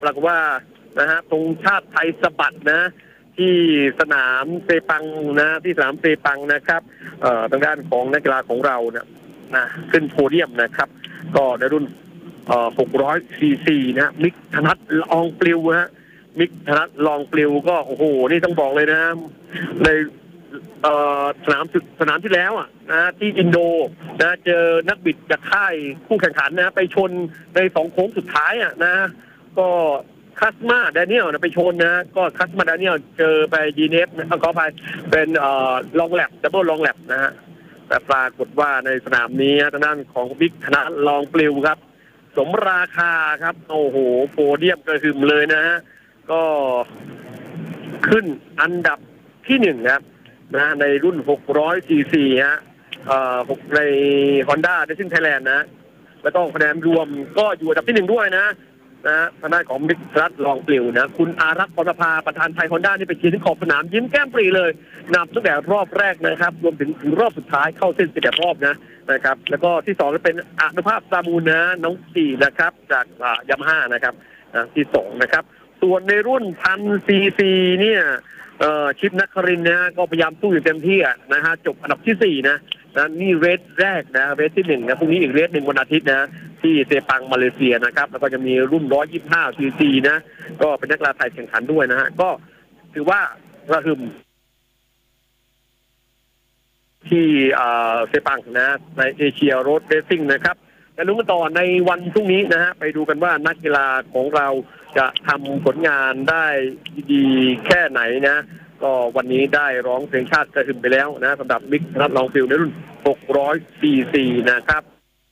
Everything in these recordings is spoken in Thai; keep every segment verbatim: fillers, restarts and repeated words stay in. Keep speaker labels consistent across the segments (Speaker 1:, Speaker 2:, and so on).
Speaker 1: ปรากฏว่านะฮะธงชาติไทยสะบัดนะที่สนามเซปังนะที่สนามเซปังนะครับเอ่อทางด้านของนักกีฬาของเราเนี่ยนะขึ้นโพเดียมนะครับก็ในรุ่นเอ่อหกร้อยซีซีนะมิกธนัทลองปลิวฮะมิกธนัทลองปลิวก็โอ้โหนี่ต้องบอกเลยนะในเอ่อสนามสนามที่แล้วอ่ะนะที่อินโดนะเจอนักบิดจากค่ายคู่แข่งขันนะไปชนในสองโค้งสุดท้ายอ่ะนะก็คัสมาแดเนียลนะไปชนนะก็คัสมาแดเนียลเจอไปดีเนฟนะก็ไปเป็นเอ่อลองแลบดับเบิลลองแลบนะฮะแต่ปรากฏว่าในสนามนี้ทางด้านของบิ๊กธนัทลองปลิวครับสมราคาครับโอ้โหโพเดียมกระหึ่มเลยนะฮะก็ขึ้นอันดับที่หนึ่งครับนะในรุ่นหกร้อยซีซีฮะเอ่อใน Honda Racing Thailand นะแล้วก็คะแนนรวมก็อยู่อันดับที่หนึ่งด้วยนะนะทางด้านของบิ๊กธนัทลองปลิวนะคุณอารักษ์พรประภาประธานไทยฮอนด้านี่ไปเชียร์ที่ขอบสนามยิ้มแก้มปรีเลยนำตั้งแต่รอบแรกนะครับรวมถึงถึงรอบสุดท้ายเข้าเส้นสิบแปดรอบนะนะครับแล้วก็ที่สองก็เป็นอนุภาพซามูลนะน้องสี่นะครับจากยามาฮ่านะครับที่สองนะครับส่วนในรุ่นพันซีซีเนี่ยเอ่อชิปนักครินนะก็พยายามสู้อยู่เต็มที่นะฮะจบอันดับที่สี่นะนะนี่เรสแรกนะเรสที่หนึ่งนะพรุ่งนี้อีกเรสหนึ่งวันอาทิตย์นะที่เซปังมาเลเซียนะครับแล้วก็จะมีรุ่นหนึ่งร้อยยี่สิบห้าซีซีนะก็เป็นนักกีฬาไทยแข่งขันด้วยนะฮะก็ถือว่ากระหึ่มที่เซปังนะในเอเชียโรดเรซซิ่งนะครับและลุ้นกันต่อในวันพรุ่งนี้นะฮะไปดูกันว่านักกีฬาของเราจะทำผลงานได้ดีแค่ไหนนะก็วันนี้ได้ร้องเพลงชาติกระหึ่มไปแล้วนะสำหรับบิ๊กธนัทลองปลิวในรุ่นหกร้อยซีซีนะครับ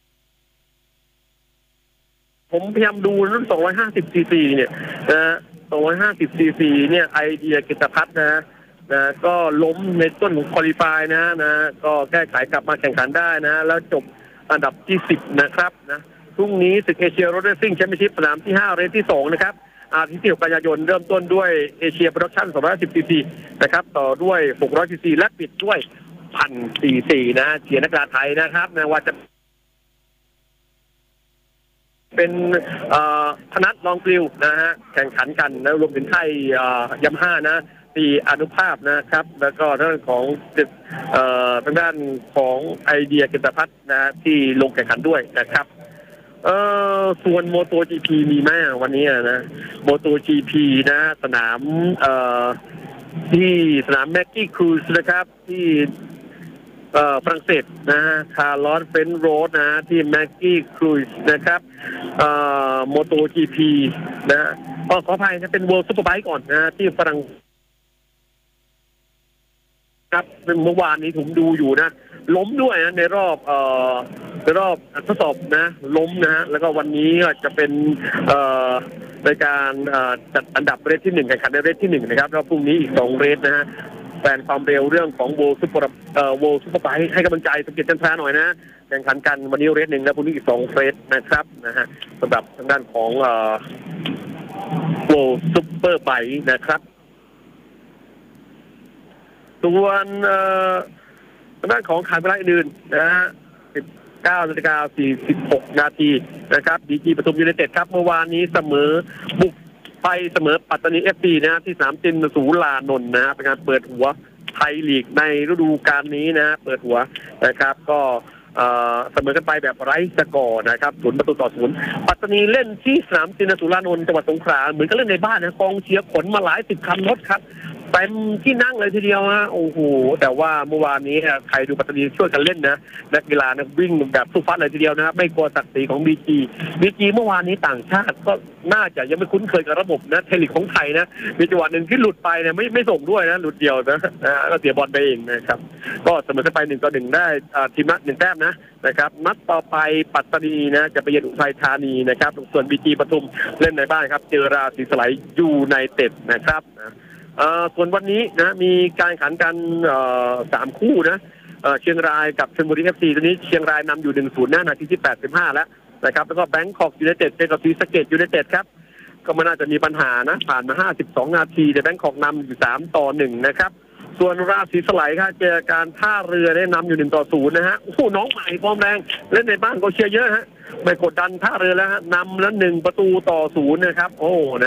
Speaker 1: ผมพยายามดูรุ่นสองร้อยห้าสิบซีซีเนี่ยนะสองร้อยห้าสิบซีซีเนี่ยไอเดียกิตพัฒน์นะนะก็ล้มในต้นของควอลิฟายนะนะก็แก้ไขกลับมาแข่งขันได้นะแล้วจบอันดับที่สิบนะครับนะพรุ่งนี้ศึกเอเชียโรดเรซซิ่งแชมเปี้ยนชิพสนามที่ห้าเรสที่สองนะครับอาทิตย์ที่หกกันยายนเริ่มต้นด้วยเอเชียโปรดักชั่นสองร้อยห้าสิบซีซีนะครับต่อด้วยหกร้อยซีซีและปิดด้วยพันซีซีนะเชียร์นักกีฬาไทยนะครับนะว่าจะเป็นธนัทลองปลิวนะฮะแข่งขันกันนะรวมถึงไทยยามาฮ่านะตีอนุภาพนะครับแล้วก็ทางด้านของทางด้านของไอเดียกิตพัฒน์นะที่ลงแข่งขันด้วยนะครับเอ่อส่วนโมโตจีพีมีไหมวันนี้นะโมโตจีพีนะสนามเอ่อที่สนามแม็กกี้ครูซนะครับที่เอ่อฝรั่งเศสนะฮะคาร์ลอสเฟนโรดนะที่แม็กกี้ครูซนะครับเอ่อโมโตจีพีนะขอขออภัยนะเป็นเวิลด์ซุปเปอร์ไบค์ก่อนนะที่ฝรั่งครับเมื่อวานนี้ผมดูอยู่นะล้มด้วยนะในรอบเอ่อในรอบทดสอบนะล้มนะฮะแล้วก็วันนี้จะเป็นเอ่อในการจัดอันดับเรสที่หนึ่งแข่งขันในเรสที่หนึ่งนะครับแล้วพรุ่งนี้อีกสองเรสนะฮะแฟนความเร็วเรื่องของโวลซุปเปอร์เอ่อโวลซุปเปอร์ไบค์ให้กำลังใจสมเกียรติจันทราหน่อยนะแข่งขันกันวันนี้เรสหนึ่งแล้วพรุ่งนี้อีกสองเรสนะครับนะฮะสำหรับทางด้านของเอ่อโวลซุปเปอร์ไบค์นะครับส่วนทางด้านของขายเวลาอื่นนะฮะสิบเก้านาฬิกาสี่สิบหกนาทีนะครับดีจีปทุมยูไนเต็ดครับเมื่อวานนี้เสมอบุกไปเสมอปัตตานีเอฟซีนะที่สนามจินสุรานนท์นะฮะเป็นการเปิดหัวไทยลีกในฤดูกาลนี้นะเปิดหัวนะครับก็เสมอกันไปแบบไร้สกอร์นะครับศูนย์ประตูต่อศูนย์ปัตตานีเล่นที่สนามจินสุรานนท์จังหวัดสงขลาเหมือนกับเล่นในบ้านนะกองเชียร์ขนมาหลายสิบคันรถครับเต็มที่นั่งเลยทีเดียวฮะโอ้โหแต่ว่าเมื่อวานนี้ใครดูปัตตานีช่วยกันเล่นนะนักกีฬานะวิ่งแบบสู้ฟัดเลยทีเดียวนะครับไม่กลัวศักดิ์ศรีของบีจีบีจีเมื่อวานนี้ต่างชาติก็น่าจะยังไม่คุ้นเคยกับระบบนะเทลิกของไทยนะมีจังหวะหนึ่งที่หลุดไปเนี่ยไม่ไม่ส่งด้วยนะหลุดเดียวนะนะก็เสียบอลไปเองนะครับก็เสมอกันไปหนึ่งต่อหนึ่งได้ทีมละหนึ่งแต้มนะนะครับนัดต่อไปปัตตานีนะจะไปเยือนอุทัยธานีนะครับส่วนบีจีปทุมเล่นในบ้านครับเจอราศีสไลยูไนเต็ดนะครับส่วนวันนี้นะมีการแข่งขันกันสามคู่นะเชียงรายกับชลบุรีเอฟซีตอนนี้เชียงรายนำอยู่หนึ่งศูนย์นาทีที่แปดสิบห้าแล้วนะครับแล้วก็แบงคอกยูไนเต็ดเจอกับศรีสะเกษยูไนเต็ดครับก็ไม่น่าจะมีปัญหานะผ่านมาห้าสิบสองนาทีแต่แบงคอกนำอยู่สามต่อหนึ่งนะครับส่วนราศีสไลครับเจอการท่าเรือได้นำอยู่หนึ่งต่อศูนย์นะฮะโอ้โหน้องใหม่ฟอร์มแรงเล่นในบ้านก็เชียร์เยอะฮะไม่กดดันท่าเรือแล้วฮะนำแล้วหนึ่งประตูต่อศูนย์นะครับโอ้นะ